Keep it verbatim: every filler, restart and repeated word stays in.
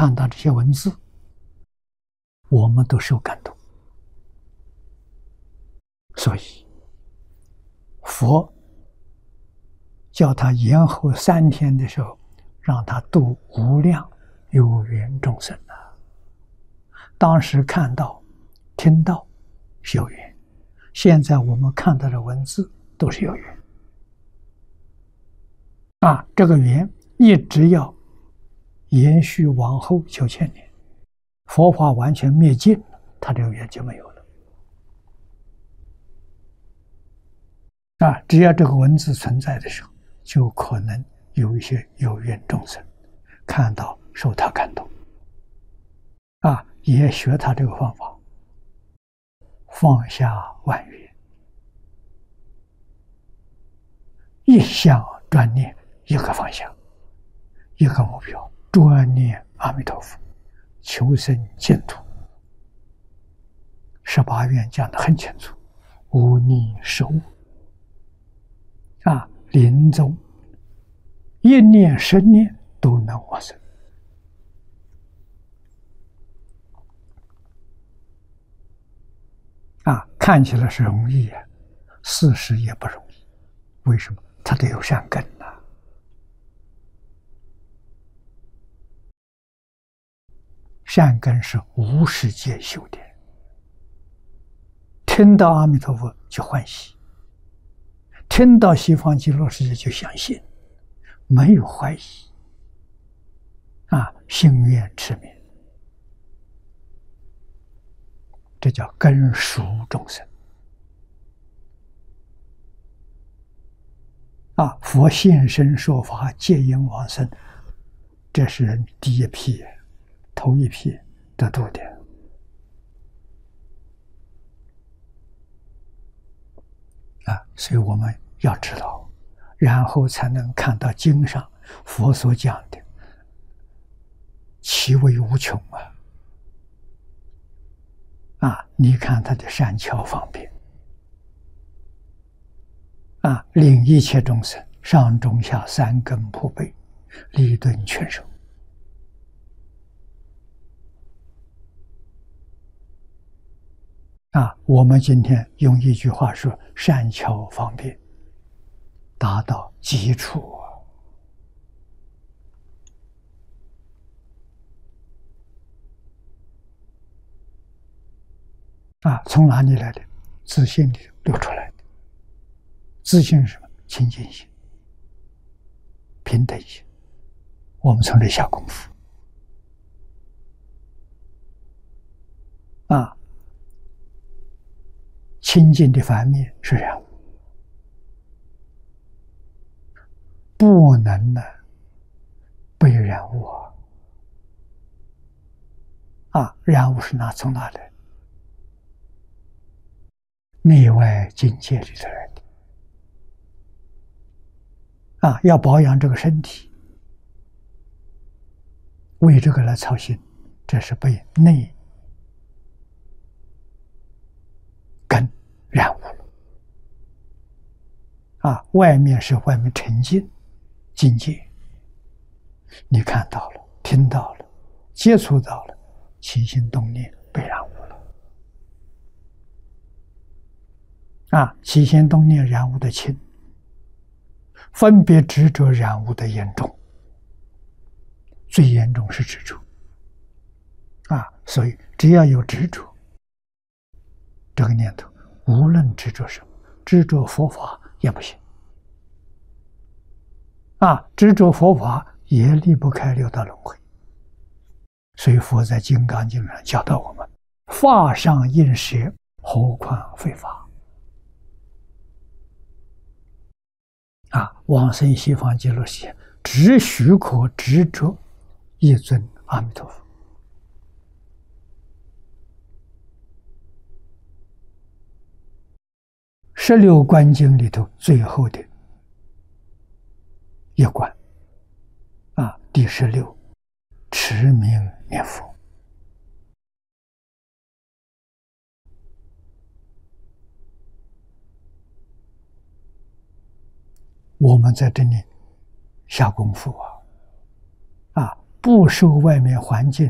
看到这些文字，我们都受感动。所以佛叫他延后三天的时候，让他度无量有缘众生啊。当时看到、听到是有缘，现在我们看到的文字都是有缘啊。这个缘一直要延续往后九千年，佛法完全灭尽了，他这个缘就没有了啊。只要这个文字存在的时候，就可能有一些有缘众生看到受他感动啊，也学他这个方法，放下万缘，一向专念一个方向，一个目标，专念阿弥陀佛，求生净土。十八愿讲得很清楚，无逆十恶啊，临终一念十念都能往生啊，看起来是容易啊，事实也不容易。为什么？他得有善根呐、啊。善根是无世界修的，听到阿弥陀佛就欢喜，听到西方极乐世界就相信，没有怀疑啊，心愿持名，这叫根熟众生啊。佛现身说法，戒因往生，这是人第一批、头一批得度的啊。所以我们要知道，然后才能看到经上佛所讲的其为无穷啊！啊，你看他的善巧方便啊，令一切众生上中下三根普被，利顿全收啊！我们今天用一句话说，善巧方便达到基础啊！从哪里来的？自信里流出来的。自信是什么？清净心、平等心。我们从这下功夫啊！清净的反面是染污，不能呢被染污啊！啊，染污是哪从哪来？内外境界里头来的啊！要保养这个身体，为这个来操心，这是被内根染污了啊！外面是外面沉静境界，你看到了，听到了，接触到了，起心动念被染污了啊！起心动念染污的轻，分别执着染污的严重，最严重是执着啊！所以只要有执着这个念头，无论执着什么，执着佛法也不行啊！执着佛法也离不开六道轮回。所以佛在《金刚经》上教导我们：法上应舍，何况非法啊！往生西方极乐世界，只许可执着一尊阿弥陀佛。十六观经里头最后的一关啊，第十六，持名念佛。我们在这里下功夫啊，啊， 不受外面环境